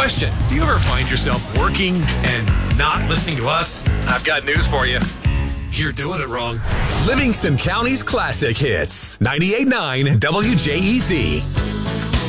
Question: do you ever find yourself working and not listening to us? I've got news for you. You're doing it wrong. Livingston County's classic hits. 98.9 WJEZ.